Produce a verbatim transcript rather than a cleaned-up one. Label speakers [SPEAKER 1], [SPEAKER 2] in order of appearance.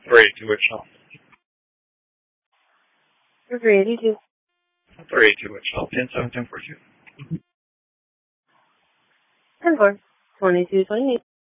[SPEAKER 1] Three, two additional.
[SPEAKER 2] Three eighty-two.
[SPEAKER 1] Three, two additional. Ten, seven, ten, four, two.
[SPEAKER 2] Ten four. Twenty-two, twenty-eight.